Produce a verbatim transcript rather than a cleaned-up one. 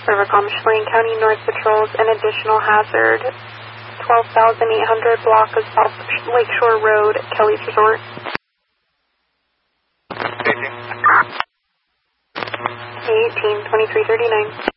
Rivercom, Chelan County North Patrols, an additional hazard, twelve thousand eight hundred block of South Lakeshore Road, Kelly's Resort. eighteen, twenty-three thirty-nine.